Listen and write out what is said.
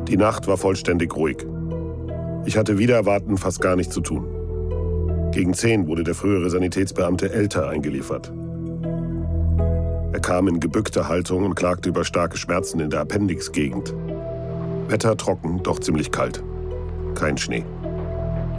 Die Nacht war vollständig ruhig. Ich hatte wider Erwarten fast gar nichts zu tun. Gegen 10 wurde der frühere Sanitätsbeamte Elter eingeliefert. Er kam in gebückter Haltung und klagte über starke Schmerzen in der Appendixgegend. Wetter trocken, doch ziemlich kalt. Kein Schnee.